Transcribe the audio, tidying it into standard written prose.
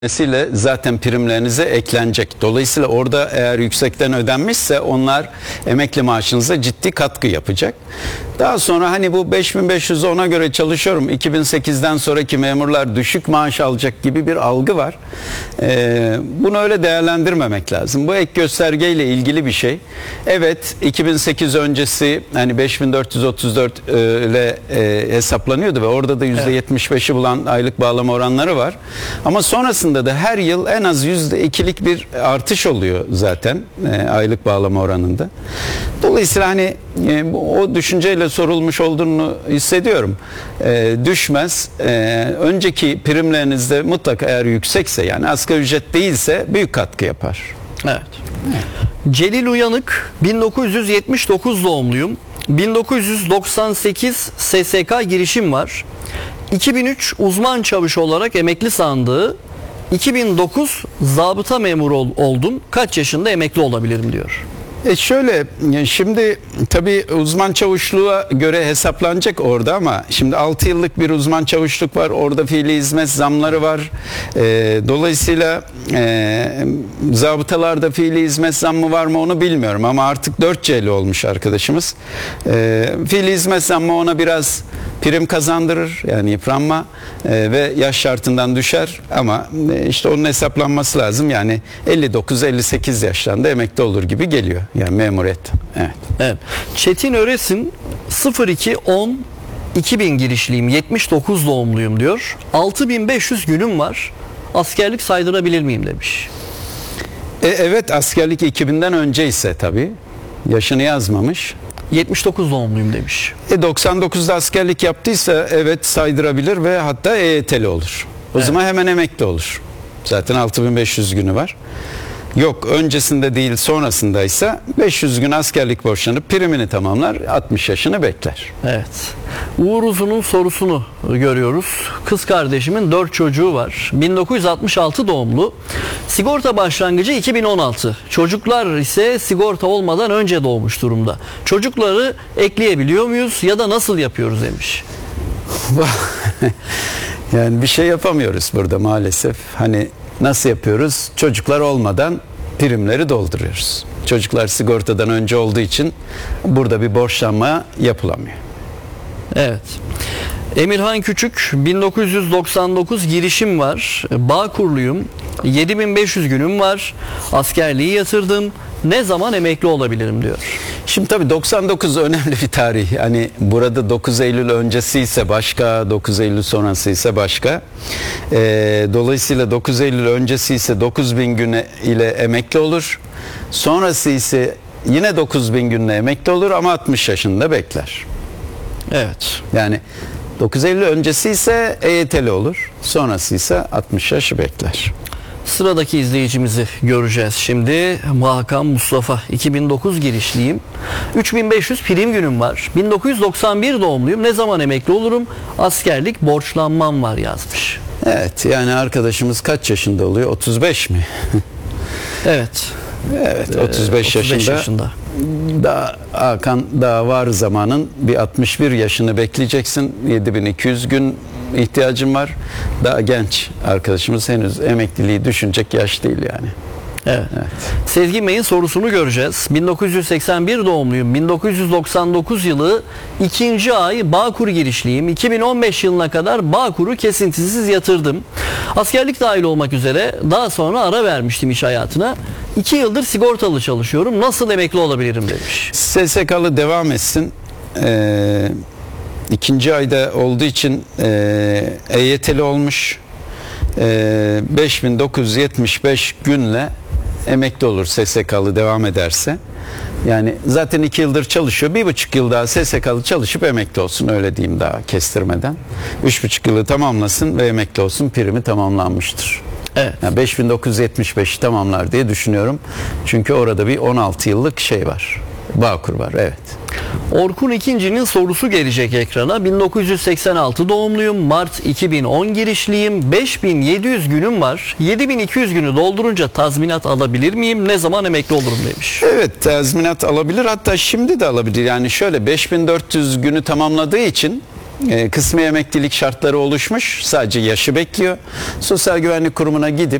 Dolayısıyla zaten primlerinize eklenecek. Dolayısıyla orada eğer yüksekten ödenmişse onlar emekli maaşınıza ciddi katkı yapacak. Daha sonra hani bu 5500 ona göre çalışıyorum, 2008'den sonraki memurlar düşük maaş alacak gibi bir algı var. Bunu öyle değerlendirmemek lazım. Bu ek göstergeyle ilgili bir şey. Evet, 2008 öncesi hani 5434 ile hesaplanıyordu ve orada da %75'i bulan aylık bağlama oranları var. Ama sonrasında da her yıl en az %2'lik bir artış oluyor zaten aylık bağlama oranında. Dolayısıyla hani o düşünceyle sorulmuş olduğunu hissediyorum. Düşmez. Önceki primlerinizde mutlaka eğer yüksekse, yani asgari ücret değilse, büyük katkı yapar. Evet. Celil Uyanık, 1979 doğumluyum. 1998 SSK girişim var. 2003 uzman çavuş olarak emekli sandığı. 2009 zabıta memuru oldum. Kaç yaşında emekli olabilirim diyor. Şöyle, şimdi tabii uzman çavuşluğa göre hesaplanacak orada, ama şimdi 6 yıllık bir uzman çavuşluk var. Orada fiili hizmet zamları var. Dolayısıyla zabıtalarda fiili hizmet zammı var mı onu bilmiyorum, ama artık 4C'li olmuş arkadaşımız. Fiili hizmet zammı ona biraz prim kazandırır, yani yıpranma ve yaş şartından düşer, ama işte onun hesaplanması lazım. Yani 59-58 yaşlarında emekli olur gibi geliyor. Yani memuriyet. Evet. Evet. Çetin Öresin, 02-10-2000 girişliyim, 79 doğumluyum diyor. 6500 günüm var. Askerlik saydırabilir miyim demiş. Evet, askerlik 2000'den önce ise tabii. Yaşını yazmamış. 79 doğumluyum demiş. 99'da askerlik yaptıysa evet saydırabilir ve hatta EYT'li olur. O zaman hemen emekli olur. Zaten 6500 günü var. Yok, öncesinde değil sonrasındaysa 500 gün askerlik borçlanıp primini tamamlar, 60 yaşını bekler. Evet. Uğur Uzun'un sorusunu görüyoruz. Kız kardeşimin 4 çocuğu var. 1966 doğumlu. Sigorta başlangıcı 2016. Çocuklar ise sigorta olmadan önce doğmuş durumda. Çocukları ekleyebiliyor muyuz ya da nasıl yapıyoruz demiş. Yani bir şey yapamıyoruz burada maalesef. Hani nasıl yapıyoruz? Çocuklar olmadan primleri dolduruyoruz. Çocuklar sigortadan önce olduğu için burada bir borçlanma yapılamıyor. Evet. Emirhan Küçük, 1999 girişim var. Bağkurluyum. 7500 günüm var. Askerliği yatırdım. Ne zaman emekli olabilirim diyor. Şimdi tabii 99 önemli bir tarih. Hani burada 9 Eylül öncesi ise başka, 9 Eylül sonrası ise başka. Dolayısıyla 9 Eylül öncesi ise 9000 gün ile emekli olur. Sonrası ise yine 9000 günle emekli olur ama 60 yaşında bekler. Evet. Yani 9 Eylül öncesi ise EYT'li olur. Sonrası ise 60 yaşı bekler. Sıradaki izleyicimizi göreceğiz şimdi. Hakan Mustafa, 2009 girişliyim. 3500 prim günüm var. 1991 doğumluyum. Ne zaman emekli olurum? Askerlik borçlanmam var yazmış. Evet, yani arkadaşımız kaç yaşında oluyor? 35 mi? Evet. Evet, 35 yaşında. Daha Hakan, daha var zamanın. Bir 61 yaşını bekleyeceksin. 7200 gün ihtiyacım var. Daha genç arkadaşımız, henüz emekliliği düşünecek yaş değil yani. Evet. Sezgin Bey'in sorusunu göreceğiz. 1981 doğumluyum. 1999 yılı 2. ay Bağkur girişliyim. 2015 yılına kadar Bağkur'u kesintisiz yatırdım. Askerlik dahil olmak üzere daha sonra ara vermiştim iş hayatına. 2 yıldır sigortalı çalışıyorum. Nasıl emekli olabilirim demiş. SSK'lı devam etsin. 2. ayda olduğu için EYT'li olmuş. 5975 günle emekli olur SSK'lı devam ederse. Yani zaten 2 yıldır çalışıyor. 1,5 yıl daha SSK'lı çalışıp emekli olsun, öyle diyeyim daha kestirmeden. 3,5 yılı tamamlasın ve emekli olsun, primi tamamlanmıştır. Evet. Yani 5975'i tamamlar diye düşünüyorum. Çünkü orada bir 16 yıllık şey var. Bağkur var, evet. Orkun İkinci'nin sorusu gelecek ekrana. 1986 doğumluyum. Mart 2010 girişliyim. 5700 günüm var. 7200 günü doldurunca tazminat alabilir miyim? Ne zaman emekli olurum demiş. Evet, tazminat alabilir. Hatta şimdi de alabilir. Yani şöyle, 5400 günü tamamladığı için Kısmi emeklilik şartları oluşmuş. Sadece yaşı bekliyor. Sosyal Güvenlik Kurumu'na gidip